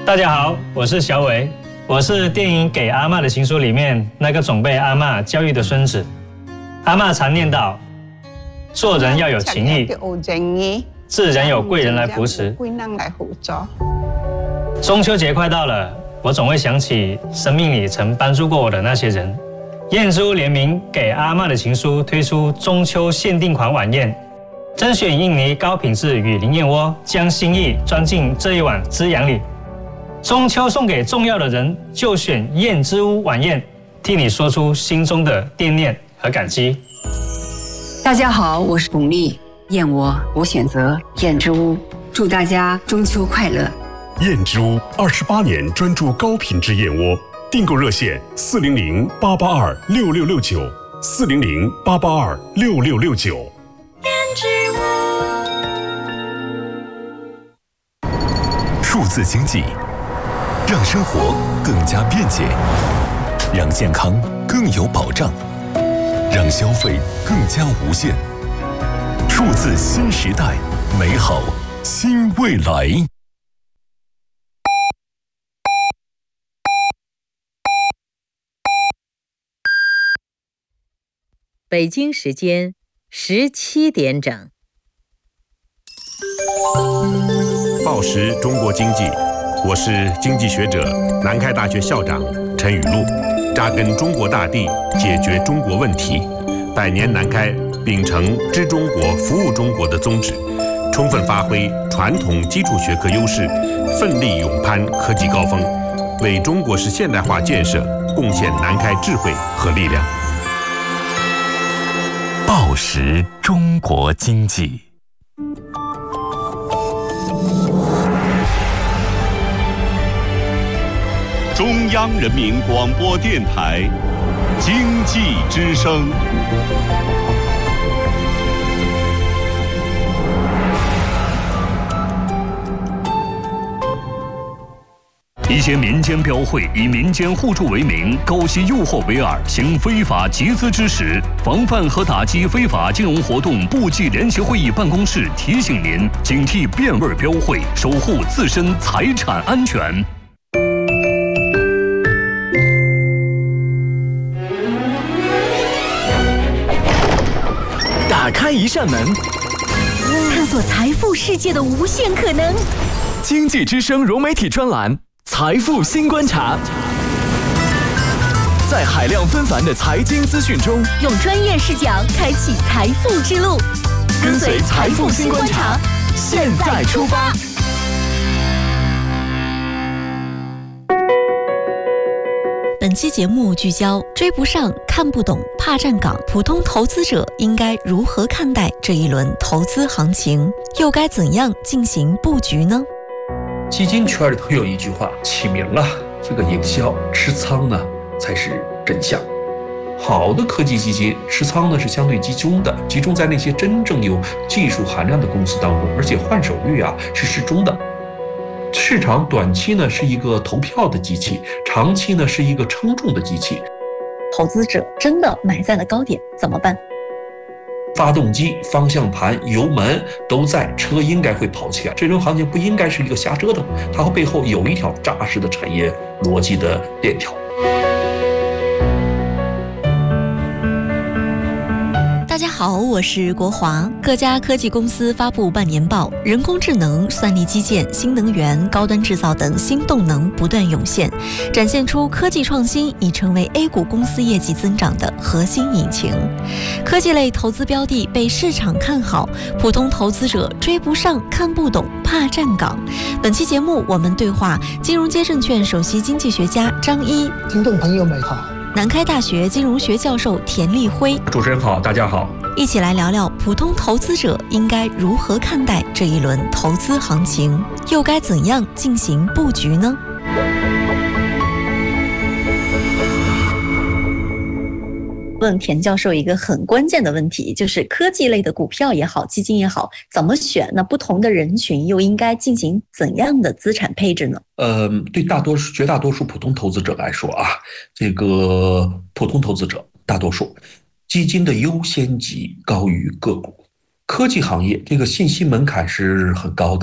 大家好，我是小伟，我是电影《给阿嬷的情书》里面那个总被阿嬷教育的孙子。阿嬷常念叨，做人要有情义，自然有贵人来扶持。中秋节快到了，我总会想起生命里曾帮助过我的那些人。燕之屋联名《给阿嬷的情书》推出中秋限定款晚宴，甄选印尼高品质雨林燕窝，将心意装进这一碗滋养里。中秋送给重要的人，就选燕之屋晚宴，替你说出心中的惦念和感激。 大家好，我是巩俐，燕窝我选择燕之屋，祝大家中秋快乐。 燕之屋28年专注高品质燕窝，订购热线400-882-6669，400-882-6669。 燕之屋。 数字经济让生活更加便捷，让健康更有保障，让消费更加无限。数字新时代，美好新未来。 北京时间17点整。 报时中国经济，我是经济学者、南开大学校长陈雨露，扎根中国大地，解决中国问题。百年南开秉承知中国、服务中国的宗旨，充分发挥传统基础学科优势，奋力勇攀科技高峰，为中国式现代化建设贡献南开智慧和力量。 报时中国经济。 中央人民广播电台经济之声。 一些民间标会以民间互助为名，勾结诱惑为饵，行非法集资之实。防范和打击非法金融活动部际联席会议办公室提醒您：警惕变味标会，守护自身财产安全。 打开一扇门， 探索财富世界的无限可能。 经济之声融媒体专栏。财富新观察，在海量纷繁的财经资讯中， 用专业视角开启财富之路， 跟随财富新观察，现在出发。 本期节目聚焦追不上、看不懂、怕站岗，普通投资者应该如何看待这一轮投资行情，又该怎样进行布局呢？ 基金圈里头有一句话起名了，这个营销持仓呢才是真相。好的科技基金持仓呢是相对集中的，集中在那些真正有技术含量的公司当中，而且换手率是适中的。市场短期呢是一个投票的机器，长期呢是一个称重的机器。 投资者真的买在了高点怎么办？ 发动机、方向盘、油门都在，车应该会跑起来。这种行情不应该是一个瞎折腾，它背后有一条扎实的产业逻辑的链条。 大家好，我是国华。各家科技公司发布半年报，人工智能、算力基建、新能源、高端制造等新动能不断涌现，展现出科技创新已成为 A 股公司业绩增长的核心引擎。科技类投资标的被市场看好，普通投资者追不上、看不懂、怕站岗。本期节目，我们对话金融街证券首席经济学家张一。 听众朋友们好。 南开大学金融学教授田立辉。 主持人好，大家好。 一起来聊聊普通投资者应该如何看待这一轮投资行情，又该怎样进行布局呢？问田教授一个很关键的问题，就是科技类的股票也好，基金也好，怎么选？那不同的人群又应该进行怎样的资产配置呢？ 对绝大多数普通投资者来说这个普通投资者大多数基金的优先级高于个股。科技行业这个信息门槛是很高的，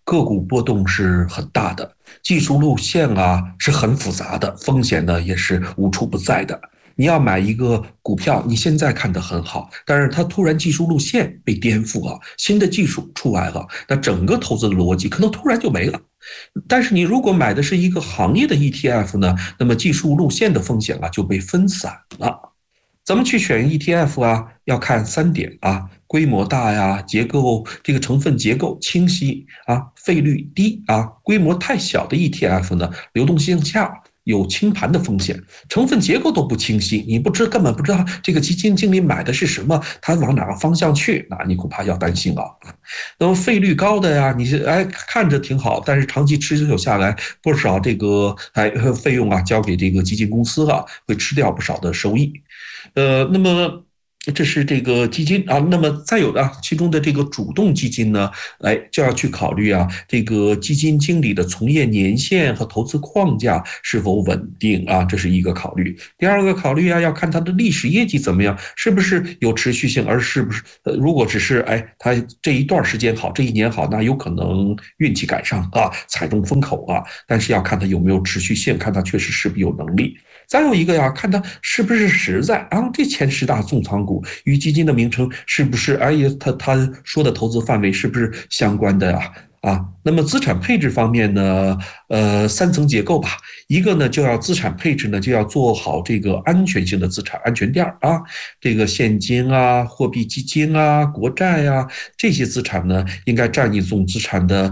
个股波动是很大的，技术路线啊是很复杂的，风险呢也是无处不在的。你要买一个股票，你现在看得很好，但是它突然技术路线被颠覆了，新的技术出来了，那整个投资的逻辑可能突然就没了。但是你如果买的是一个行业的 ETF 呢，那么技术路线的风险啊就被分散了。怎么去选 ETF 啊？要看3点啊，规模大呀，结构这个成分结构清晰啊，费率低啊。规模太小的 ETF 呢，流动性下，有清盘的风险，成分结构都不清晰，你根本不知道这个基金经理买的是什么，他往哪个方向去，那你恐怕要担心了。那么费率高的呀，你是看着挺好，但是长期持久下来，不少这个费用啊交给这个基金公司了，会吃掉不少的收益。那么这是这个基金啊，那么再有的其中的这个主动基金呢，就要去考虑啊，这个基金经理的从业年限和投资框架是否稳定啊，这是一个考虑。第二个考虑啊，要看它的历史业绩怎么样，是不是有持续性，而是不是如果只是它这一段时间好，这一年好，那有可能运气赶上啊，踩中风口啊，但是要看它有没有持续性，看它确实是不是有能力。再有一个呀，看它是不是实在啊，这前10大重仓股与基金的名称是不是他说的投资范围是不是相关的呀？那么资产配置方面呢，3层结构吧。一个呢，就要资产配置呢，就要做好这个安全性的资产安全垫啊，这个现金啊、货币基金啊、国债啊，这些资产呢，应该占你总资产的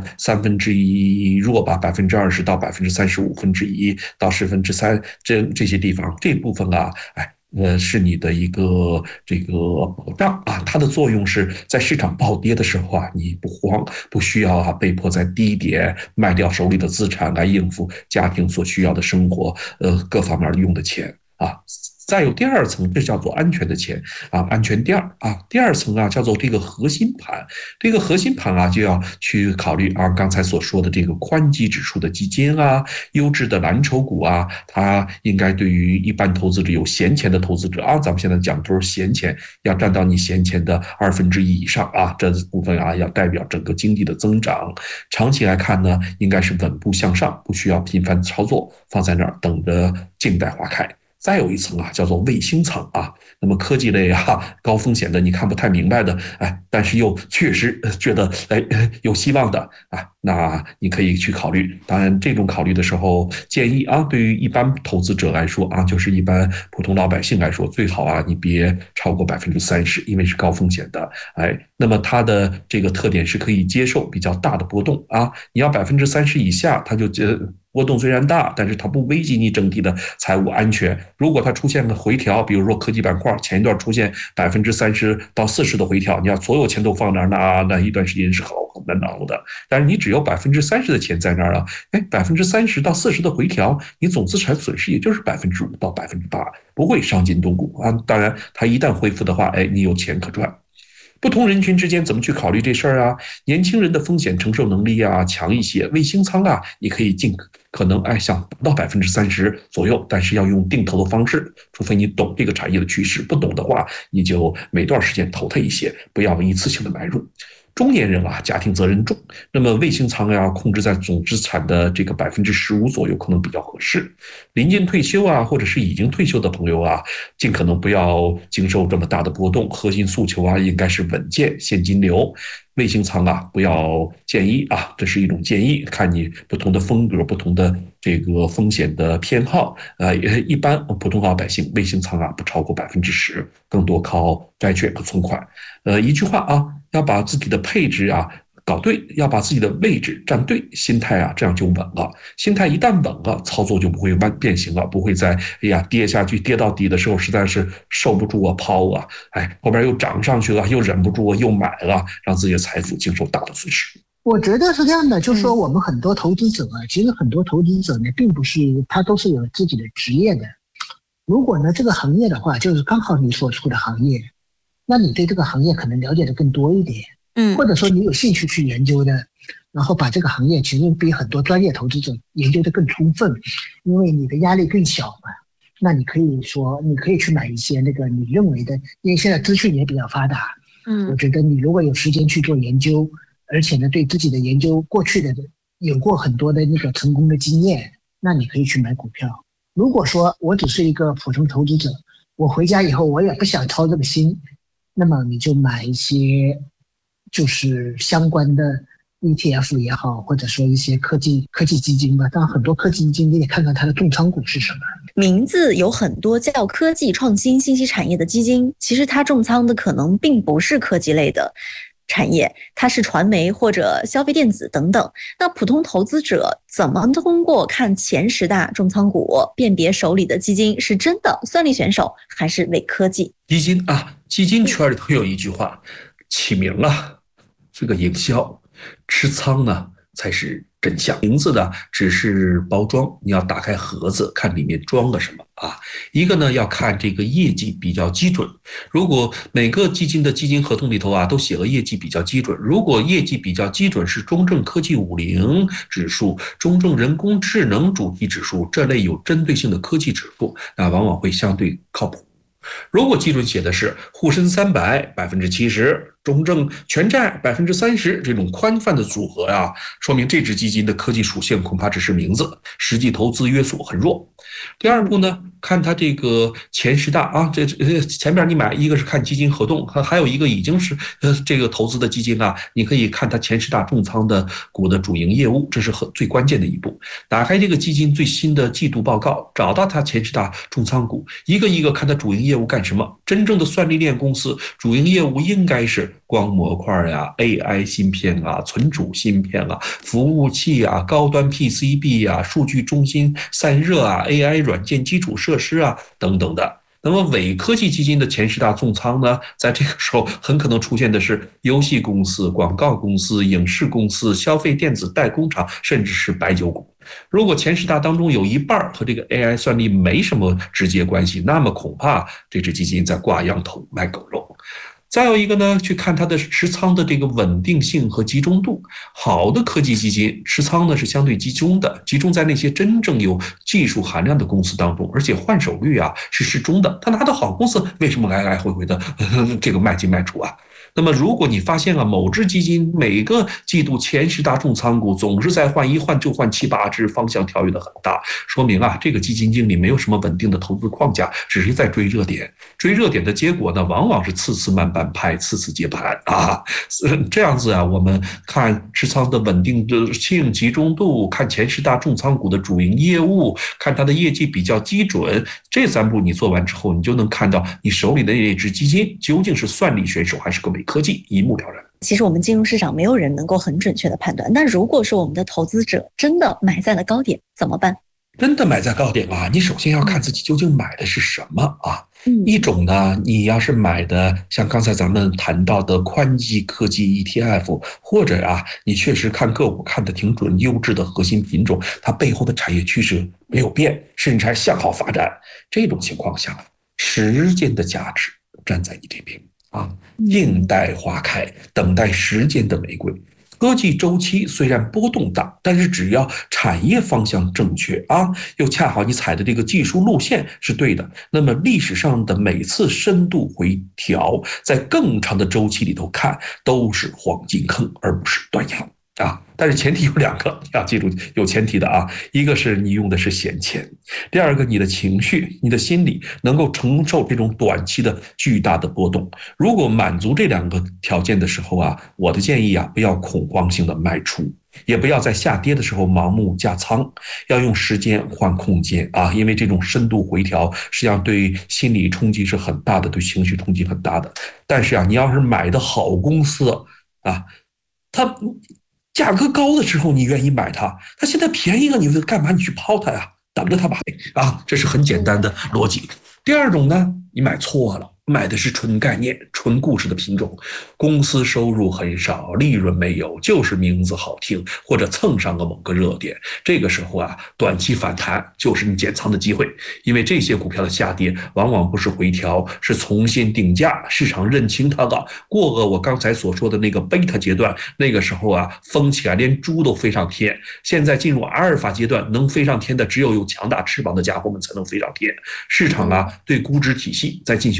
1/3弱吧，20%到35%到3%，这些地方这部分啊，是你的一个这个保障啊，它的作用是在市场暴跌的时候啊，你不慌，不需要啊被迫在低点卖掉手里的资产来应付家庭所需要的生活各方面用的钱啊。再有第2层，这叫做安全的钱啊，安全垫啊。第2层啊，叫做这个核心盘。这个核心盘啊，就要去考虑啊，刚才所说的这个宽基指数的基金啊，优质的蓝筹股啊，它应该对于一般投资者有闲钱的投资者啊，咱们现在讲都是闲钱，要占到你闲钱的1/2以上啊，这部分啊要代表整个经济的增长。长期来看呢，应该是稳步向上，不需要频繁操作，放在那儿等着静待花开。再有一层啊，叫做卫星层啊。那么科技类啊，高风险的，你看不太明白的，但是又确实觉得有希望的啊，那你可以去考虑。当然，这种考虑的时候，建议啊，对于一般投资者来说啊，就是一般普通老百姓来说，最好啊，你别超过30%，因为是高风险的。那么它的这个特点是可以接受比较大的波动啊。你要30%以下，它就波动虽然大，但是它不危及你整体的财务安全。如果它出现个回调，比如说科技板块前一段出现30%到40%的回调，你要所有钱都放那儿，那一段时间是很难熬的。但是你只有30%的钱在那儿了，30%到40%的回调，你总资产损失也就是5%到8%，不会伤筋动骨啊。当然，它一旦恢复的话，你有钱可赚。不同人群之间怎么去考虑这事儿啊？年轻人的风险承受能力啊强一些，卫星仓啊，你可以尽可能想达到30%左右，但是要用定投的方式，除非你懂这个产业的趋势，不懂的话，你就每段时间投它一些，不要一次性的买入。中年人啊，家庭责任重，那么卫星仓呀，控制在总资产的这个15%左右，可能比较合适。临近退休啊，或者是已经退休的朋友啊，尽可能不要经受这么大的波动。核心诉求啊，应该是稳健现金流。卫星仓啊，不要建议啊，这是一种建议，看你不同的风格、不同的这个风险的偏好。一般普通老百姓卫星仓啊，不超过10%，更多靠债券和存款。一句话啊，要把自己的配置啊搞对，要把自己的位置站对，心态啊这样就稳了。心态一旦稳了，操作就不会变形了，不会在跌下去跌到底的时候实在是受不住啊抛啊，后边又涨上去了，又忍不住又买了，让自己的财富经受大的损失。 我觉得是这样的，就是说我们很多投资者其实很多投资者呢，并不是他都是有自己的职业的。如果呢这个行业的话，就是刚好你所处的行业，那你对这个行业可能了解的更多一点。或者说你有兴趣去研究的，然后把这个行业其实比很多专业投资者研究的更充分，因为你的压力更小嘛。那你可以去买一些那个你认为的，因为现在资讯也比较发达，我觉得你如果有时间去做研究， 而且呢对自己的研究过去的有过很多的那个成功的经验，那你可以去买股票。如果说我只是一个普通投资者，我回家以后我也不想操这个心，那么你就买一些就是相关的 ETF 也好，或者说一些科技基金吧。当然很多科技基金你得看看它的重仓股是什么。 名字有很多叫科技创新信息产业的基金，其实它重仓的可能并不是科技类的产业，它是传媒或者消费电子等等。那普通投资者怎么通过看前10大重仓股辨别手里的基金是真的算力选手还是伪科技？ 基金圈里头有一句话，起名啊，这个营销，持仓呢才是真相。名字呢只是包装，你要打开盒子看里面装了什么啊。一个呢要看这个业绩比较基准，如果每个基金的基金合同里头啊都写了业绩比较基准，如果业绩比较基准是中证科技50指数、中证人工智能主题指数这类有针对性的科技指数，那往往会相对靠谱。如果基准写的是沪深300 70%， 中证全债 30%， 这种宽泛的组合啊，说明这支基金的科技属性恐怕只是名字，实际投资约束很弱。第二步呢，看它这个前10大啊，这前面你买一个是看基金合同，还有一个已经是这个投资的基金啊，你可以看它前10大重仓的股的主营业务，这是最关键的一步。打开这个基金最新的季度报告，找到它前10大重仓股，一个一个看它主营业务干什么。真正的算力链公司主营业务应该是光模块呀、AI 芯片啊、存储芯片啊、服务器啊、高端 PCB 啊、数据中心散热啊、AI 软件基础设施啊等等的。那么伪科技基金的前10大重仓呢，在这个时候很可能出现的是游戏公司、广告公司、影视公司、消费电子代工厂，甚至是白酒股。如果前10大当中有一半和这个 AI 算力没什么直接关系，那么恐怕这只基金在挂羊头卖狗肉。再有一个呢，去看它的持仓的这个稳定性和集中度。好的科技基金持仓呢是相对集中的，集中在那些真正有技术含量的公司当中，而且换手率啊是适中的。他拿到好公司，为什么来来回回的这个卖进卖出啊？那么如果你发现啊，某只基金每个季度前10大重仓股总是在换，一换就换7、8只，方向跳跃的很大，说明啊，这个基金经理没有什么稳定的投资框架，只是在追热点。追热点的结果呢，往往是次次慢半拍，次次接盘啊。这样子啊，我们看持仓的稳定性、集中度，看前10大重仓股的主营业务，看它的业绩比较基准，这3步你做完之后，你就能看到你手里的那只基金究竟是算力选手还是个伪科技，一目了然。 其实我们金融市场没有人能够很准确的判断，那如果说我们的投资者真的买在了高点怎么办？ 真的买在高点啊，你首先要看自己究竟买的是什么啊。一种呢，你要是买的像刚才咱们谈到的宽基科技 ETF， 或者啊，你确实看个股看得挺准，优质的核心品种，它背后的产业趋势没有变，甚至还向好发展，这种情况下，时间的价值站在你这边啊，静待花开，等待时间的玫瑰。科技周期虽然波动大，但是只要产业方向正确啊，又恰好你踩的这个技术路线是对的，那么历史上的每次深度回调，在更长的周期里头看，都是黄金坑，而不是断崖啊。但是前提有2个，你要记住有前提的啊，一个是你用的是闲钱，第二个你的情绪、你的心理能够承受这种短期的巨大的波动。如果满足这2个条件的时候啊，我的建议啊，不要恐慌性的卖出，也不要在下跌的时候盲目加仓，要用时间换空间啊，因为这种深度回调实际上对心理冲击是很大的，对情绪冲击很大的。但是啊，你要是买的好公司啊，它价格高的时候你愿意买它，它现在便宜了，你干嘛你去抛它呀？等着它买啊，这是很简单的逻辑。第二种呢，你买错了，买的是纯概念、纯故事的品种，公司收入很少，利润没有，就是名字好听，或者蹭上了某个热点。这个时候啊，短期反弹就是你减仓的机会，因为这些股票的下跌往往不是回调，是重新定价，市场认清它了，过了我刚才所说的那个贝塔阶段，那个时候啊，疯起来连猪都飞上天。现在进入阿尔法阶段，能飞上天的只有强大翅膀的家伙们才能飞上天。市场啊，对估值体系在进行重构。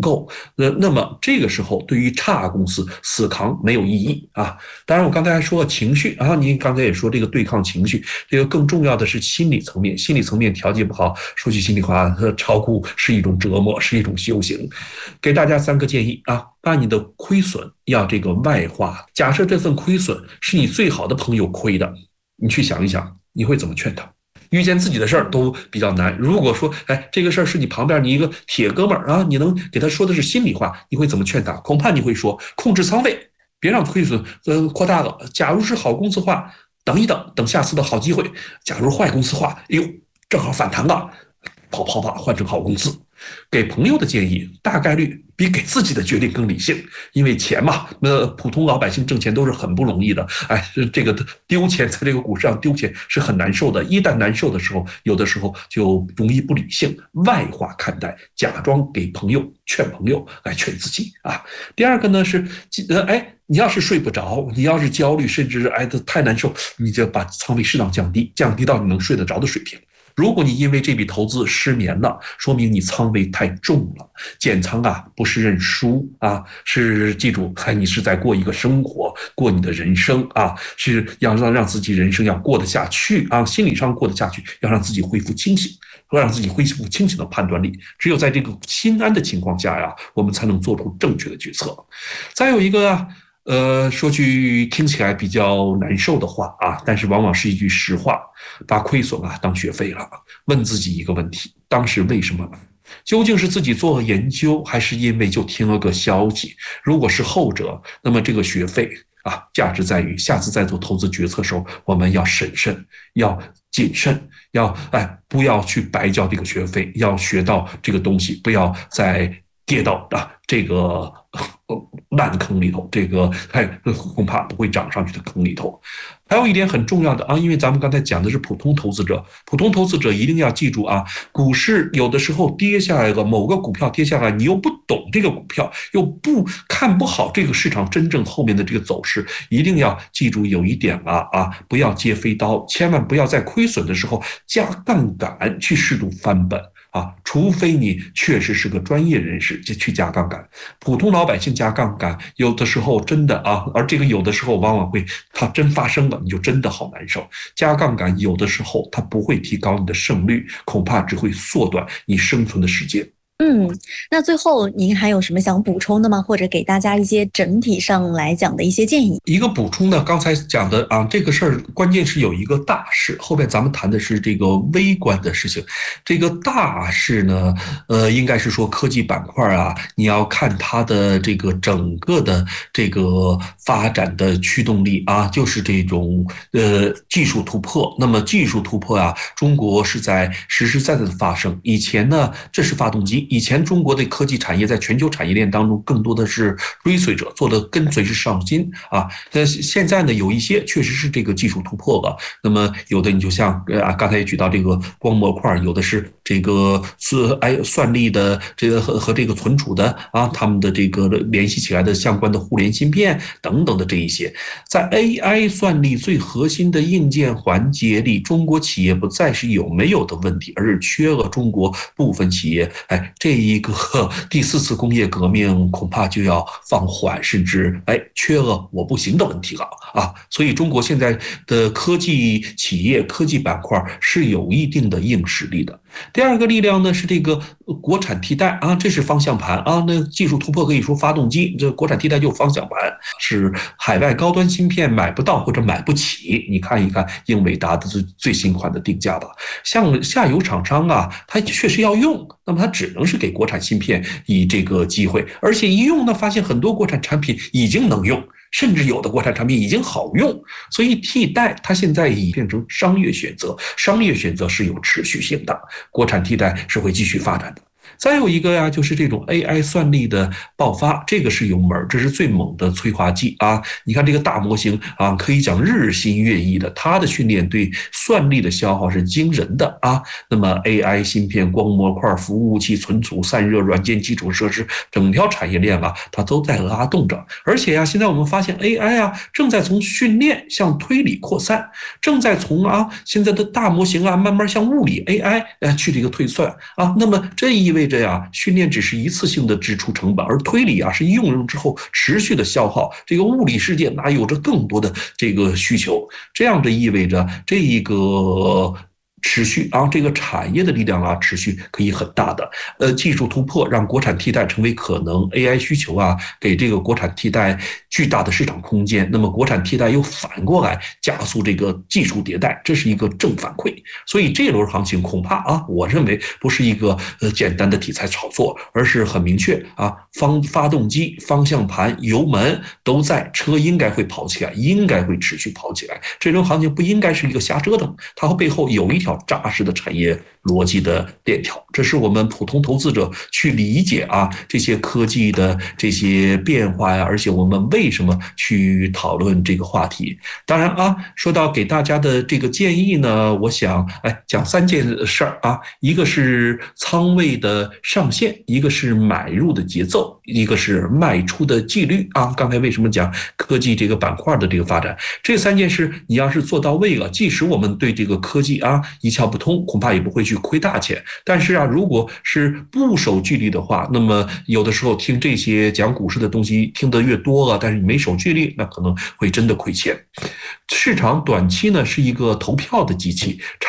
够，那么这个时候对于差公司死扛没有意义啊。当然我刚才还说情绪啊，您刚才也说这个对抗情绪，这个更重要的是心理层面，心理层面调节不好，说句心里话，炒股是一种折磨，是一种修行。给大家3个建议啊，把你的亏损要这个外化。假设这份亏损是你最好的朋友亏的，你去想一想，你会怎么劝他？遇见自己的事儿都比较难，如果说这个事儿是你旁边你一个铁哥们儿啊，你能给他说的是心里话，你会怎么劝他？恐怕你会说控制仓位，别让亏损扩大了。假如是好公司话，等一等，等下次的好机会。假如坏公司话，哎呦，正好反弹了，跑吧，换成好公司。给朋友的建议大概率比给自己的决定更理性，因为钱嘛，普通老百姓挣钱都是很不容易的。这个丢钱，在这个股市上丢钱是很难受的。一旦难受的时候，有的时候就容易不理性，外化看待，假装给朋友劝朋友来劝自己啊。第二个呢是，你要是睡不着，你要是焦虑，甚至太难受，你就把仓位适当降低到你能睡得着的水平。如果你因为这笔投资失眠了，说明你仓位太重了。减仓啊，不是认输啊，是记住，你是在过一个生活，过你的人生啊，是要让自己人生要过得下去啊，心理上过得下去，要让自己恢复清醒，让自己恢复清醒的判断力。只有在这个心安的情况下呀，我们才能做出正确的决策。再有一个啊。说句听起来比较难受的话啊，但是往往是一句实话，把亏损啊当学费了。问自己一个问题，当时为什么买？究竟是自己做了研究，还是因为就听了个消息？如果是后者，那么这个学费啊，价值在于下次再做投资决策的时候，我们要审慎，要谨慎，要不要去白交这个学费，要学到这个东西，不要再跌到这个烂坑里头，这个恐怕不会涨上去的坑里头。还有一点很重要的啊，因为咱们刚才讲的是普通投资者，普通投资者一定要记住啊，股市有的时候跌下来了，某个股票跌下来，你又不懂这个股票，又看不好这个市场真正后面的这个走势，一定要记住有一点不要接飞刀，千万不要在亏损的时候加杠杆去试图翻本。除非你确实是个专业人士就去加杠杆，普通老百姓加杠杆，有的时候真的而这个有的时候往往会它真发生了，你就真的好难受。加杠杆有的时候它不会提高你的胜率，恐怕只会缩短你生存的时间。 那最后您还有什么想补充的吗？或者给大家一些整体上来讲的一些建议？ 一个补充呢，刚才讲的这个事儿关键是有一个大事，后面咱们谈的是这个微观的事情。这个大事呢，应该是说科技板块你要看它的这个整个的这个发展的驱动力就是这种技术突破。那么技术突破中国是在实实在在的发生。以前呢，这是发动机。以前中国的科技产业在全球产业链当中更多的是追随者，做的跟随是上新现在呢，有一些确实是这个技术突破了。那么有的你就像刚才也举到这个光模块，有的是这个算力的这个和这个存储的他们的这个联系起来的相关的互联芯片等等的这一些，在 AI 算力最核心的硬件环节里，中国企业不再是有没有的问题，而是缺了中国部分企业这一个第4次工业革命恐怕就要放缓，甚至缺了我不行的问题了所以中国现在的科技企业、科技板块是有一定的硬实力的。第二个力量呢是这个国产替代这是方向盘那技术突破可以说发动机，这国产替代就是方向盘，是海外高端芯片买不到或者买不起。你看一看英伟达的最新款的定价吧，像下游厂商它确实要用，那么它只能是给国产芯片以这个机会，而且一用呢，发现很多国产产品已经能用，甚至有的国产产品已经好用，所以替代它现在已变成商业选择，商业选择是有持续性的，国产替代是会继续发展的。再有一个就是这种 AI 算力的爆发，这个是有门，这是最猛的催化剂你看这个大模型可以讲日新月异的，它的训练对算力的消耗是惊人的那么 AI 芯片、光模块、服务器、存储、散热、软件基础设施，整条产业链它都在拉动着。而且现在我们发现 AI 正在从训练向推理扩散，正在从现在的大模型慢慢向物理 AI 去这个推算那么这意味味着呀，训练只是一次性的支出成本，而推理啊是应用之后持续的消耗。这个物理世界哪有着更多的这个需求？这样的意味着这一个持续啊，这个产业的力量啊，持续可以很大的。技术突破让国产替代成为可能 ，AI 需求啊，给这个国产替代巨大的市场空间。那么国产替代又反过来加速这个技术迭代，这是一个正反馈。所以这轮行情恐怕啊，我认为不是一个简单的题材炒作，而是很明确啊，发动机、方向盘、油门都在，车应该会跑起来，应该会持续跑起来。这轮行情不应该是一个瞎折腾，它背后有一条扎实的产业逻辑的链条，这是我们普通投资者去理解啊这些科技的这些变化呀，而且我们为什么去讨论这个话题。当然啊，说到给大家的这个建议呢，我想讲3件事儿啊，一个是仓位的上限，一个是买入的节奏，一个是卖出的纪律啊。刚才为什么讲科技这个板块的这个发展，这3件事你要是做到位了，即使我们对这个科技啊一窍不通，恐怕也不会去亏大钱。但是啊，如果是不守纪律的话，那么有的时候听这些讲股市的东西听得越多了，但是你没守纪律，那可能会真的亏钱。市场短期呢是一个投票的机器，